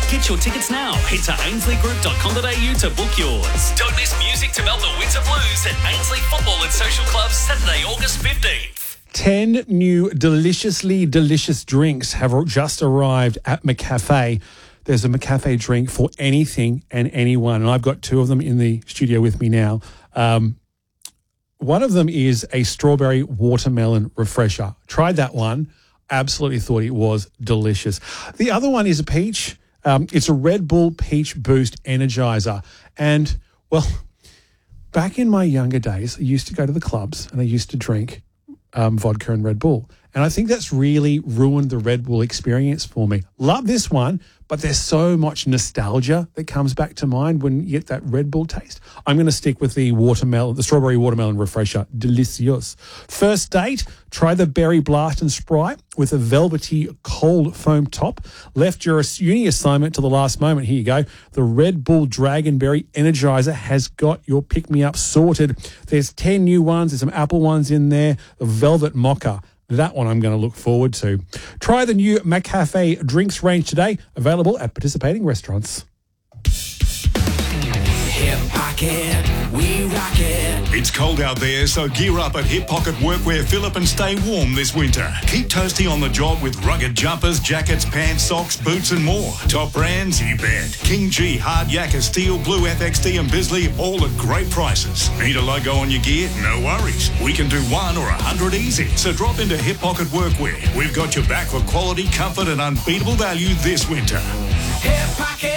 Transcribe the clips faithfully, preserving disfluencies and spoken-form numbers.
Get your tickets now. Head to ainsley group dot com dot a u to book yours. Don't miss music to melt the winter blues at Ainsley Football and Social Club Saturday, August fifteenth. Ten new deliciously delicious drinks have just arrived at McCafe. There's a McCafe drink for anything and anyone, and I've got two of them in the studio with me now. Um, one of them is a strawberry watermelon refresher. Tried that one. Absolutely thought it was delicious. The other one is a peach. Um, it's a Red Bull Peach Boost Energizer. And, well, back in my younger days, I used to go to the clubs and I used to drink um, vodka and Red Bull. And I think that's really ruined the Red Bull experience for me. Love this one, but there's so much nostalgia that comes back to mind when you get that Red Bull taste. I'm going to stick with the watermelon, the strawberry watermelon refresher. Delicious. First date, try the Berry Blast and Sprite with a velvety cold foam top. Left your uni assignment to the last moment. Here you go. The Red Bull Dragonberry Energizer has got your pick-me-up sorted. There's ten new ones. There's some apple ones in there. The Velvet Mocha. That one I'm going to look forward to. Try the new McCafe drinks range today, available at participating restaurants. Hip Pocket, we rock it. It's cold out there, so gear up at Hip Pocket Workwear Phillip and stay warm this winter. Keep toasty on the job with rugged jumpers, jackets, pants, socks, boots and more. Top brands, you bet. King G, Hard Yakka, Steel, Blue, F X D and Bisley, all at great prices. Need a logo on your gear? No worries. We can do one or a hundred easy. So drop into Hip Pocket Workwear. We've got your back for quality, comfort and unbeatable value this winter. Hip Pocket!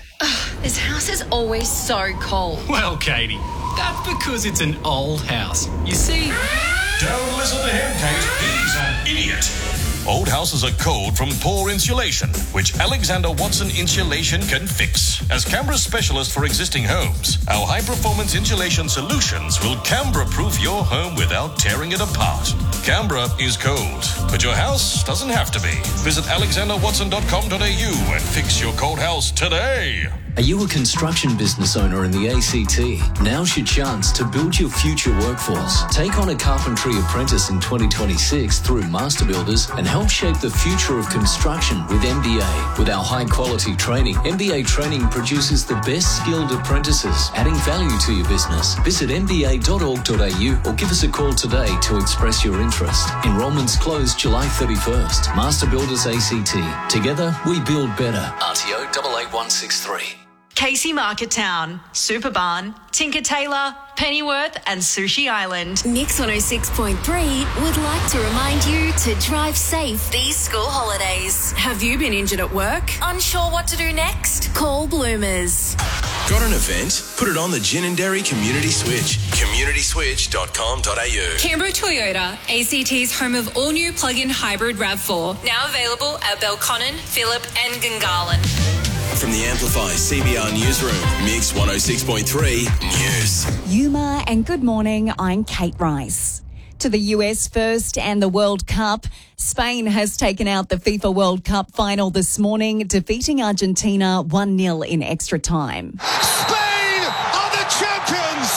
This house is always so cold. Well, Katie, that's because it's an old house. You see... Don't listen to him, Kate. He's an idiot. Old houses are cold from poor insulation, which Alexander Watson Insulation can fix. As Canberra's specialist for existing homes, our high-performance insulation solutions will Canberra-proof your home without tearing it apart. Canberra is cold, but your house doesn't have to be. Visit alexander watson dot com dot a u and fix your cold house today. Are you a construction business owner in the A C T? Now's your chance to build your future workforce. Take on a carpentry apprentice in twenty twenty-six through Master Builders and help shape the future of construction with M B A. With our high-quality training, M B A Training produces the best skilled apprentices, adding value to your business. Visit m b a dot org dot a u or give us a call today to express your interest. Enrolments close July thirty-first. Master Builders A C T. Together, we build better. R T O eight eight one six three. Casey Market Town, Superbarn, Tinker Tailor, Pennyworth and Sushi Island. Mix one oh six point three would like to remind you to drive safe these school holidays. Have you been injured at work? Unsure what to do next? Call Bloomers. Got an event? Put it on the Ginninderry Community Switch. community switch dot com dot a u. Canberra Toyota, A C T's home of all-new plug-in hybrid RAV four. Now available at Belconnen, Phillip and Gungahlin. From the Amplify C B R Newsroom, Mix one oh six point three News. Yuma and good morning, I'm Kate Rice. To the U S first and the World Cup. Spain has taken out the FIFA World Cup final this morning, defeating Argentina one nil in extra time. Spain are the champions!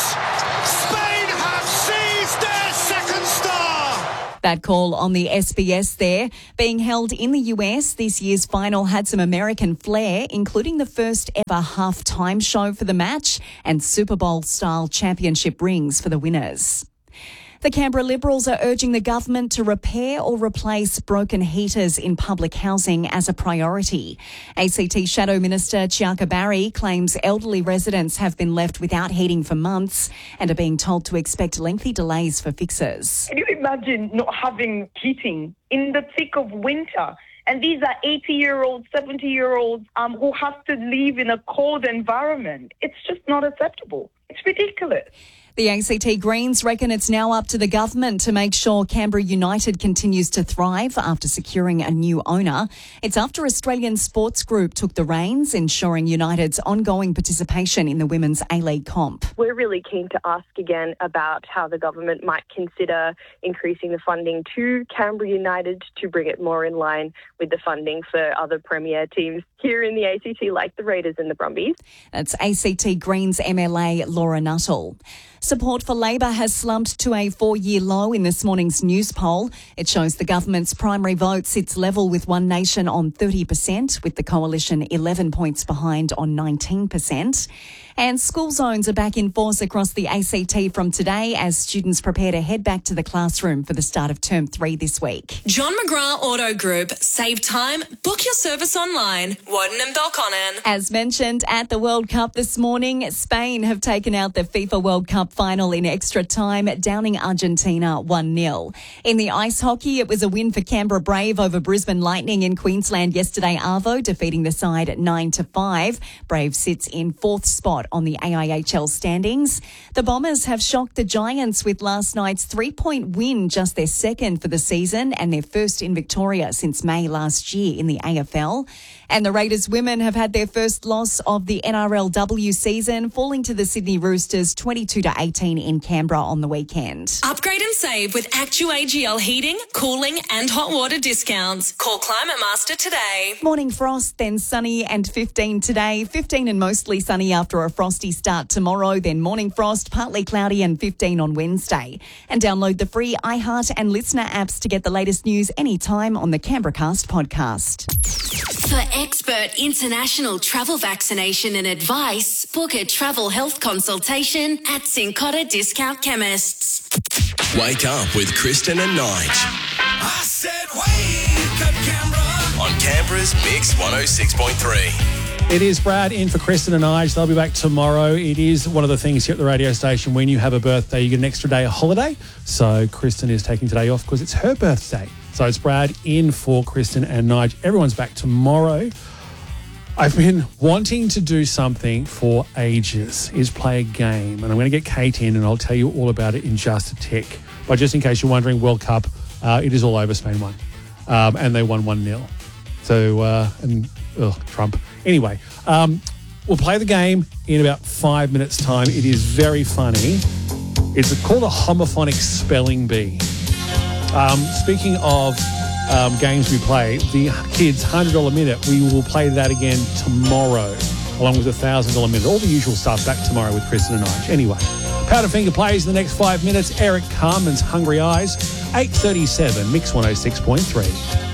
Spain have seized their second star! That call on the S B S there. Being held in the U S, this year's final had some American flair, including the first ever half-time show for the match and Super Bowl-style championship rings for the winners. The Canberra Liberals are urging the government to repair or replace broken heaters in public housing as a priority. A C T Shadow Minister Chiaka Barry claims elderly residents have been left without heating for months and are being told to expect lengthy delays for fixes. Can you imagine not having heating in the thick of winter? And these are eighty-year-olds, seventy-year-olds um, who have to live in a cold environment. It's just not acceptable. It's ridiculous. The A C T Greens reckon it's now up to the government to make sure Canberra United continues to thrive after securing a new owner. It's after Australian Sports Group took the reins, ensuring United's ongoing participation in the Women's A-League comp. We're really keen to ask again about how the government might consider increasing the funding to Canberra United to bring it more in line with the funding for other premier teams here in the A C T, like the Raiders and the Brumbies. That's A C T Greens M L A Laura Laura Nuttall. Support for Labor has slumped to a four-year low in this morning's news poll. It shows the government's primary vote sits level with One Nation on thirty percent, with the coalition eleven points behind on nineteen percent. And school zones are back in force across the A C T from today as students prepare to head back to the classroom for the start of term three this week. John McGrath Auto Group. Save time. Book your service online. Woden and Belconnen. As mentioned at the World Cup this morning, Spain have taken out the FIFA World Cup final in extra time, downing Argentina one nil. In the ice hockey, it was a win for Canberra Brave over Brisbane Lightning in Queensland yesterday. Arvo defeating the side at nine to five. Brave sits in fourth spot on the A I H L standings. The Bombers have shocked the Giants with last night's three-point win, just their second for the season and their first in Victoria since May last year in the A F L. And the Raiders women have had their first loss of the N R L W season, falling to the Sydney Roosters twenty-two to eighteen in Canberra on the weekend. Upgrade and save with Actu A G L heating, cooling and hot water discounts. Call Climate Master today. Morning frost, then sunny and fifteen today. fifteen and mostly sunny after a frosty start tomorrow. Then morning frost, partly cloudy and fifteen on Wednesday. And download the free iHeart and Listener apps to get the latest news anytime on the Canberracast podcast. For expert international travel vaccination and advice, book a travel health consultation at Cincotta Discount Chemists. Wake up with Kristen and Nige. I said wake up, Canberra. On Canberra's Mix one oh six point three. It is Brad in for Kristen and Nige. They'll be back tomorrow. It is one of the things here at the radio station. When you have a birthday, you get an extra day of holiday. So Kristen is taking today off because it's her birthday. So it's Brad in for Kristen and Nige. Everyone's back tomorrow. I've been wanting to do something for ages, is play a game. And I'm going to get Kate in and I'll tell you all about it in just a tick. But just in case you're wondering, World Cup, uh, it is all over. Spain won. Um, and they won one nil. So, uh, and ugh, Trump. Anyway, um, we'll play the game in about five minutes' time. It is very funny. It's called a homophonic spelling bee. Um, speaking of um, games we play, the kids' one hundred dollars minute, we will play that again tomorrow, along with the one thousand dollars minute. All the usual stuff back tomorrow with Kristen and I. Anyway, Powderfinger plays in the next five minutes. Eric Carmen's Hungry Eyes, eight thirty-seven, Mix one oh six point three.